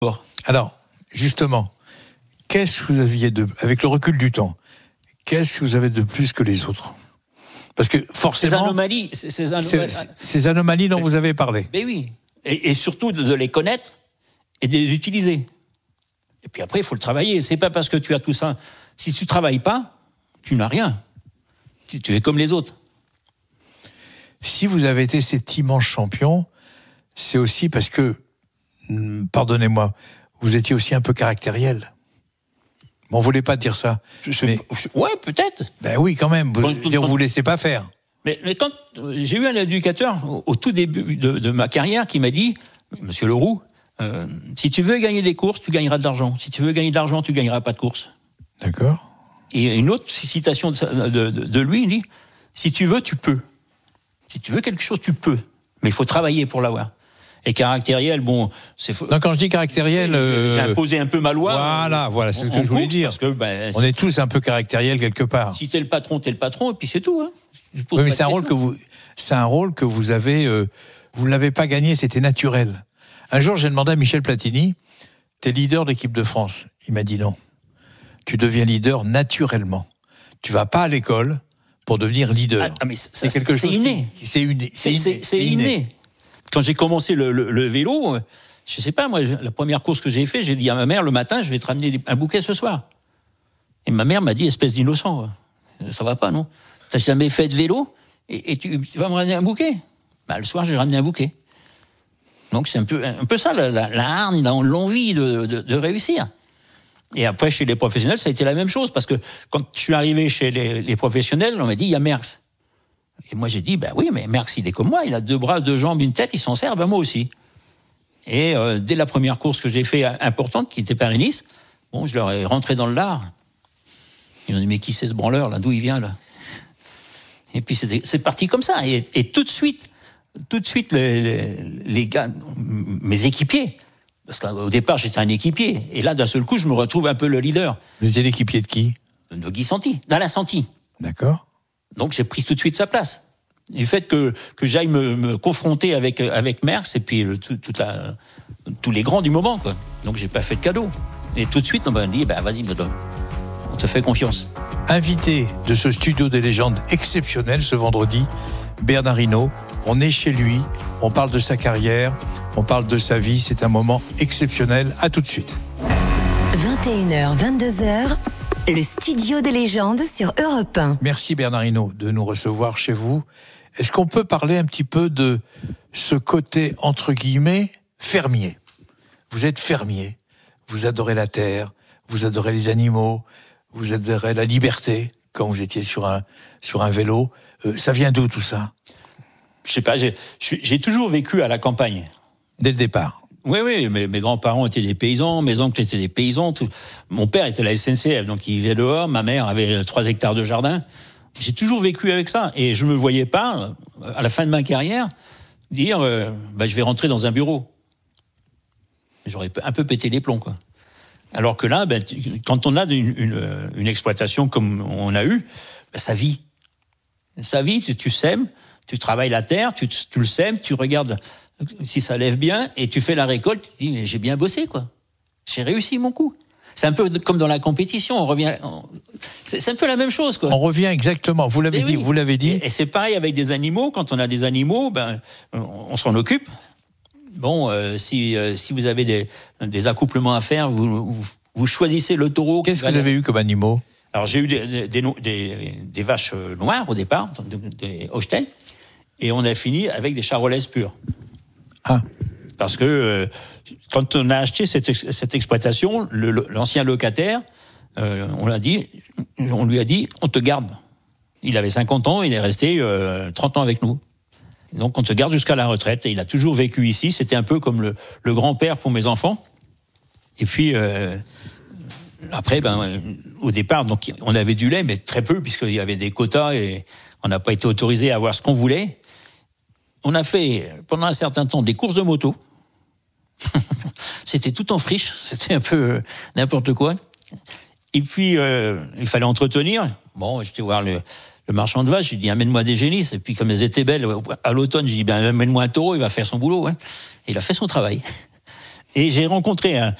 Alors, justement, qu'est-ce que vous aviez avec le recul du temps, qu'est-ce que vous avez de plus que les autres ? Parce que forcément, ces anomalies dont vous avez parlé. Mais oui, et surtout de les connaître et de les utiliser. Et puis après, il faut le travailler. C'est pas parce que tu as tout ça. Si tu travailles pas, tu n'as rien. Tu es comme les autres. Si vous avez été cet immense champion, c'est aussi parce que, pardonnez-moi, vous étiez aussi un peu caractériel. On ne voulait pas dire ça. Ouais, peut-être. Ben oui, quand même. On ne vous laissez pas faire. Mais quand j'ai eu un éducateur au tout début de ma carrière qui m'a dit, Monsieur Leroux, si tu veux gagner des courses, tu gagneras de l'argent. Si tu veux gagner de l'argent, tu gagneras pas de courses. D'accord. Et une autre citation de lui, il dit, si tu veux, tu peux. Si tu veux quelque chose, tu peux. Mais il faut travailler pour l'avoir. Et caractériel, bon, c'est faux. Donc quand je dis caractériel, j'ai imposé un peu ma loi. Voilà, c'est ce que je voulais dire. Parce que, on est tous un peu caractériel quelque part. Si t'es le patron, et puis c'est tout. Hein. Oui, mais c'est un rôle que vous avez, vous ne l'avez pas gagné, c'était naturel. Un jour, j'ai demandé à Michel Platini, t'es leader de l'équipe de France. Il m'a dit non. Tu deviens leader naturellement. Tu vas pas à l'école pour devenir leader. Mais c'est quelque chose. C'est inné. Quand j'ai commencé le vélo, je sais pas, moi, la première course que j'ai fait, j'ai dit à ma mère, le matin, je vais te ramener un bouquet ce soir. Et ma mère m'a dit, espèce d'innocent, ça va pas, non? T'as jamais fait de vélo et tu vas me ramener un bouquet? Le soir, j'ai ramené un bouquet. Donc c'est un peu ça, la hargne, l'envie de réussir. Et après, chez les professionnels, ça a été la même chose, parce que quand je suis arrivé chez les professionnels, on m'a dit, il y a Merckx. Et moi, j'ai dit, oui, mais Merckx, il est comme moi, il a 2 bras, 2 jambes, une tête, il s'en sert, moi aussi. Et dès la première course que j'ai fait importante, qui était Paris-Nice, je leur ai rentré dans le lard. Ils m'ont dit, mais qui c'est ce branleur, là, d'où il vient, là? Et puis c'est parti comme ça. Et tout de suite, les gars, mes équipiers, parce qu'au départ, j'étais un équipier. Et là, d'un seul coup, je me retrouve un peu le leader. Vous étiez l'équipier de qui? De Guy Santi, d'Alain Santi. D'accord. Donc, j'ai pris tout de suite sa place. Du fait que j'aille me confronter avec Merckx et puis tous les grands du moment, quoi. Donc, j'ai pas fait de cadeau. Et tout de suite, on m'a dit, vas-y, on te fait confiance. Invité de ce studio des légendes exceptionnel ce vendredi, Bernard Hinault. On est chez lui, on parle de sa carrière, on parle de sa vie, c'est un moment exceptionnel. À tout de suite. 21h, 22h, le studio des légendes sur Europe 1. Merci Bernard Hinault de nous recevoir chez vous. Est-ce qu'on peut parler un petit peu de ce côté, entre guillemets, fermier? Vous êtes fermier, vous adorez la terre, vous adorez les animaux, vous adorez la liberté quand vous étiez sur un vélo. Ça vient d'où tout ça? Je sais pas, j'ai toujours vécu à la campagne. Dès le départ? Oui, mes grands-parents étaient des paysans, mes oncles étaient des paysans. Mon père était à la SNCF, donc il vivait dehors. Ma mère avait 3 hectares de jardin. J'ai toujours vécu avec ça. Et je me voyais pas, à la fin de ma carrière, dire je vais rentrer dans un bureau. J'aurais un peu pété les plombs, quoi. Alors que là, quand on a une exploitation comme on a eu, ça vit. Ça vit, tu sèmes, tu travailles la terre, tu le sèmes, tu regardes si ça lève bien, et tu fais la récolte, tu te dis, mais j'ai bien bossé, quoi. J'ai réussi mon coup. C'est un peu comme dans la compétition, on revient. C'est un peu la même chose, quoi. On revient exactement, vous l'avez dit, vous l'avez dit. Et c'est pareil avec des animaux, quand on a des animaux, on s'en occupe. Si vous avez des accouplements à faire, vous choisissez le taureau. Qu'est-ce que vous avez eu comme animaux? Alors j'ai eu des vaches noires au départ, des Holstein, et on a fini avec des charolaises pures. Ah. Parce que quand on a acheté cette exploitation, l'ancien locataire, on lui a dit, on te garde. Il avait 50 ans, il est resté 30 ans avec nous. Donc on te garde jusqu'à la retraite. Et il a toujours vécu ici. C'était un peu comme le grand-père pour mes enfants. Et puis après, au départ, donc on avait du lait, mais très peu, puisqu'il y avait des quotas et on n'a pas été autorisé à avoir ce qu'on voulait. On a fait pendant un certain temps des courses de moto. C'était tout en friche, c'était un peu n'importe quoi. Et puis il fallait entretenir. Bon, j'étais voir le marchand de vaches, j'ai dit amène-moi des génisses. Et puis comme elles étaient belles à l'automne, j'ai dit amène-moi un taureau, il va faire son boulot. Hein. Et il a fait son travail. Et j'ai rencontré un